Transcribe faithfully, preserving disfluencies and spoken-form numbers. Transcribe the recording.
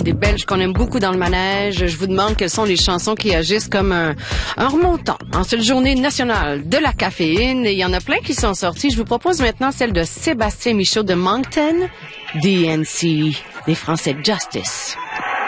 des Belges qu'on aime beaucoup dans le manège. Je vous demande quelles sont les chansons qui agissent comme un, un remontant en cette journée nationale de la caféine. Et il y en a plein qui sont sortis. Je vous propose maintenant celle de Sébastien Michaud de Moncton, D N C, les Français Justice.